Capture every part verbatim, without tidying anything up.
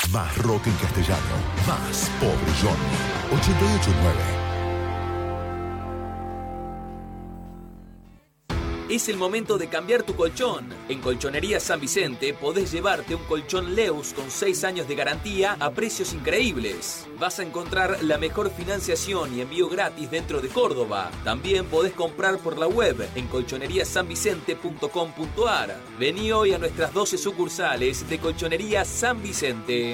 Más rock en castellano. Más Pobre Johnny. ochenta y ocho nueve. Es el momento de cambiar tu colchón. En Colchonería San Vicente podés llevarte un colchón Leus con seis años de garantía a precios increíbles. Vas a encontrar la mejor financiación y envío gratis dentro de Córdoba. También podés comprar por la web en colchonería san vicente punto com punto a r. Vení hoy a nuestras doce sucursales de Colchonería San Vicente.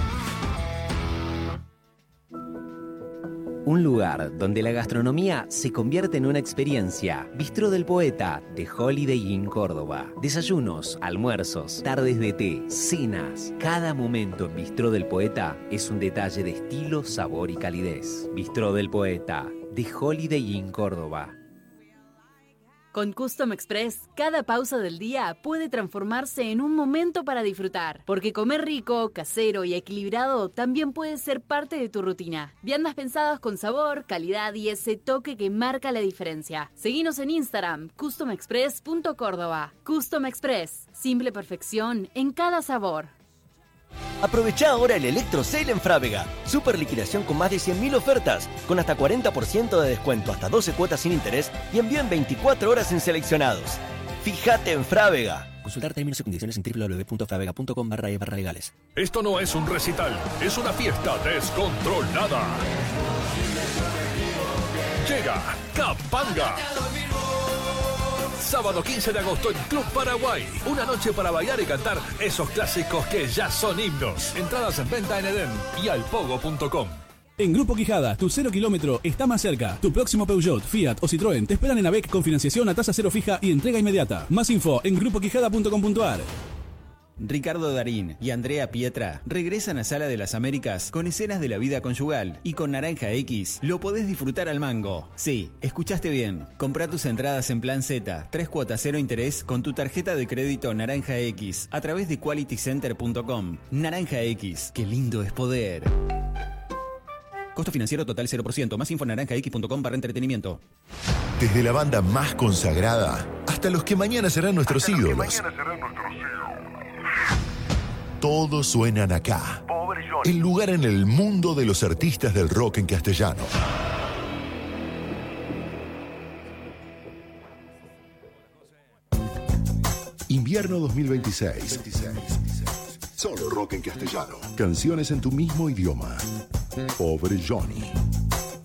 Un lugar donde la gastronomía se convierte en una experiencia. Bistró del Poeta, de Holiday Inn Córdoba. Desayunos, almuerzos, tardes de té, cenas. Cada momento en Bistró del Poeta es un detalle de estilo, sabor y calidez. Bistró del Poeta, de Holiday Inn Córdoba. Con Custom Express, cada pausa del día puede transformarse en un momento para disfrutar. Porque comer rico, casero y equilibrado también puede ser parte de tu rutina. Viandas pensadas con sabor, calidad y ese toque que marca la diferencia. Seguinos en Instagram, custom express punto córdoba. Custom Express, simple perfección en cada sabor. Aprovechá ahora el Electro Sale en Frávega. Super liquidación con más de cien mil ofertas, con hasta cuarenta por ciento de descuento, hasta doce cuotas sin interés y envío en veinticuatro horas en seleccionados. Fíjate en Frávega. Consultar términos y condiciones en w w w punto fravega punto com barra e barra legales. Esto no es un recital, es una fiesta descontrolada. Llega Capanga. Sábado quince de agosto en Club Paraguay. Una noche para bailar y cantar esos clásicos que ya son himnos. Entradas en venta en Edén y alpogo punto com. En Grupo Quijada, tu cero kilómetro está más cerca. Tu próximo Peugeot, Fiat o Citroën te esperan en AVEC con financiación a tasa cero fija y entrega inmediata. Más info en grupo quijada punto com punto a r. Ricardo Darín y Andrea Pietra regresan a Sala de las Américas con escenas de la vida conyugal y con Naranja X lo podés disfrutar al mango. Sí, escuchaste bien. Comprá tus entradas en Plan Z, tres cuotas cero interés con tu tarjeta de crédito Naranja X a través de quality center punto com. Naranja X, qué lindo es poder. Costo financiero total cero por ciento. Más info en naranja x punto com barra entretenimiento. Desde la banda más consagrada hasta los que mañana serán nuestros ídolos. Todos suenan acá. El lugar en el mundo de los artistas del rock en castellano. Invierno dos mil veintiséis. Solo rock en castellano. Canciones en tu mismo idioma. Pobre Johnny.